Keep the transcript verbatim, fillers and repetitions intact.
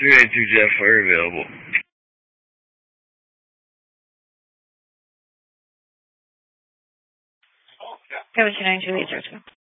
three eight two Jeff, fire available. seven two nine two eight zero two.